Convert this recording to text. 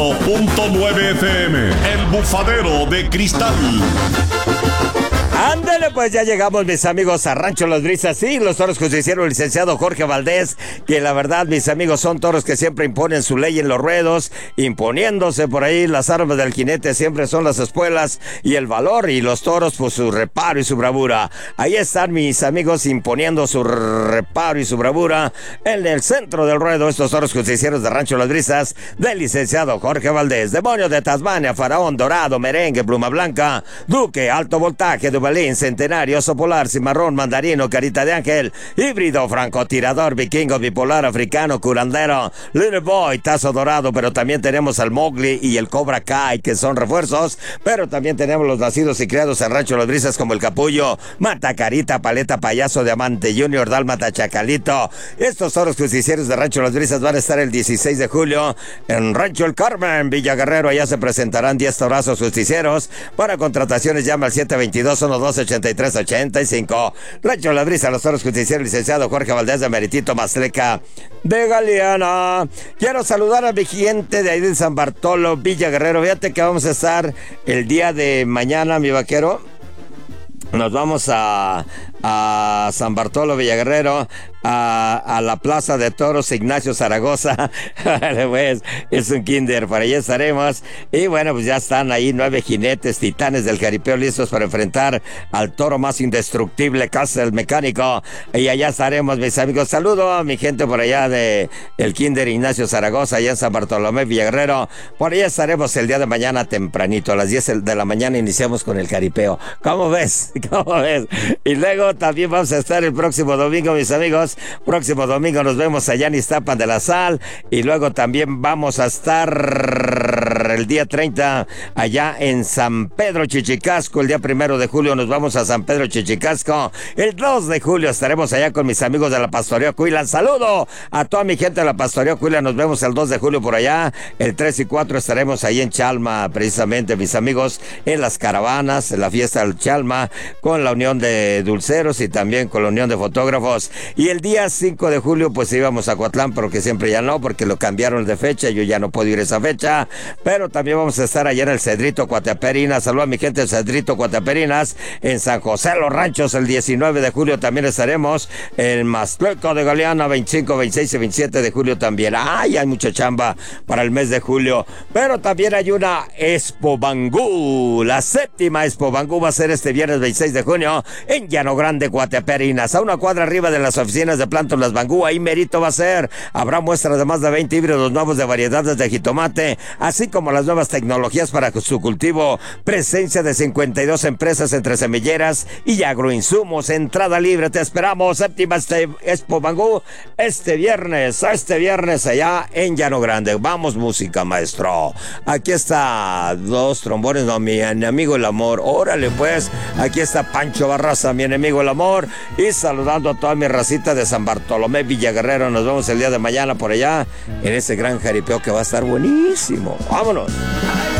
.9 FM, El Bufadero de Cristal. Ándale, pues ya llegamos, mis amigos, a Rancho Las Brisas. Sí, los toros justicieros, el licenciado Jorge Valdés, que la verdad, mis amigos, son toros que siempre imponen su ley en los ruedos, imponiéndose por ahí. Las armas del jinete siempre son las espuelas y el valor, y los toros, pues su reparo y su bravura. Ahí están, mis amigos, imponiendo su reparo y su bravura en el centro del ruedo, estos toros justicieros de Rancho Las Brisas, del licenciado Jorge Valdés. Demonio de Tasmania, Faraón, Dorado, Merengue, Pluma Blanca, Duque, Alto Voltaje, Duvalín, Centenario, Oso Polar, Cimarrón, Mandarino, Carita de Ángel, Híbrido, Francotirador, Vikingo, Bipolar, Africano, Curandero, Little Boy, Tazo Dorado, pero también tenemos al Mowgli y el Cobra Kai, que son refuerzos, pero también tenemos los nacidos y criados en Rancho Las Brisas, como el Capullo, Mata Carita, Paleta, Payaso, Diamante Junior, Dálmata, Chacalito. Estos toros justicieros de Rancho Las Brisas van a estar el 16 de julio en Rancho El Carmen, Villa Guerrero. Allá se presentarán 10 torazos justicieros. Para contrataciones llama al 722-112-8385. Rancho Las Brisas, los toros justicieros, licenciado Jorge Valdés de Meritito Mazleca de Galeana. Quiero saludar a mi gente de ahí de San Bartolo, Villa Guerrero. Fíjate que vamos a estar el día de mañana, mi vaquero. Nos vamos a San Bartolo, Villaguerrero, a la Plaza de Toros Ignacio Zaragoza. Pues, es un kinder, para allá estaremos. Y bueno, pues ya están ahí 9 jinetes titanes del jaripeo listos para enfrentar al toro más indestructible, Casa del Mecánico. Y allá estaremos, mis amigos. Saludo a mi gente por allá de el kinder Ignacio Zaragoza, allá en San Bartolomé, Villaguerrero. Por allá estaremos el día de mañana tempranito, a las 10 de la mañana iniciamos con el jaripeo. ¿Cómo ves? ¿Cómo ves? Y luego también vamos a estar el próximo domingo, mis amigos. Próximo domingo nos vemos allá en Iztapan de la Sal. Y luego también vamos a estar el día 30 allá en San Pedro Chichicasco. El día 1 de julio nos vamos a San Pedro Chichicasco. El 2 de julio estaremos allá con mis amigos de la Pastoría Cuila. Saludo a toda mi gente de la Pastoría Cuila. Nos vemos el 2 de julio por allá. El 3 y 4 estaremos ahí en Chalma, precisamente, mis amigos, en las caravanas, en la fiesta del Chalma, con la Unión de Dulceros y también con la Unión de Fotógrafos. Y el día 5 de julio pues íbamos a Coatlán, pero que siempre ya no, porque lo cambiaron de fecha. Yo ya no puedo ir esa fecha, pero también vamos a estar allá en el Cedrito Coateperinas. Saludos a mi gente del Cedrito Coateperinas. En San José Los Ranchos el 19 de julio también estaremos. En Maztleco de Galeana 25, 26 y 27 de julio también. Ay, hay mucha chamba para el mes de julio. Pero también hay una Expo Bangú. La 7ª Expo Bangú va a ser este viernes 26 de junio en Llano Grande, Coateperinas, a una cuadra arriba de las oficinas de Plantas Las Bangú. Ahí merito va a ser. Habrá muestras de más de 20 híbridos nuevos de variedades de jitomate, así como las nuevas tecnologías para su cultivo. Presencia de 52 empresas entre semilleras y agroinsumos. Entrada libre. Te esperamos. 7ª Expo Bangú este viernes allá en Llano Grande. Vamos, música, maestro. Aquí está dos trombones, no, mi enemigo el amor. Órale, pues. Aquí está Pancho Barraza, mi enemigo el amor. Y saludando a toda mi racita de San Bartolomé, Villaguerrero. Nos vemos el día de mañana por allá en ese gran jaripeo que va a estar buenísimo. Vámonos.